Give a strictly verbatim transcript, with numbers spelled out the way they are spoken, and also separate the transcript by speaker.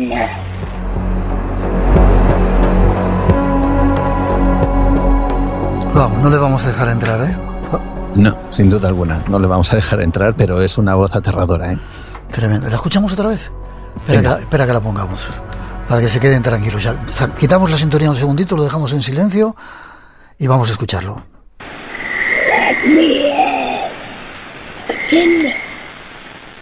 Speaker 1: Vamos, no le vamos a dejar entrar, ¿eh?
Speaker 2: No, sin duda alguna, no le vamos a dejar entrar, pero es una voz aterradora, ¿eh?
Speaker 1: Tremendo. ¿La escuchamos otra vez? Espera, que la, espera que la pongamos, para que se queden tranquilos. Ya, quitamos la sintonía un segundito, lo dejamos en silencio y vamos a escucharlo.
Speaker 3: Let me in. In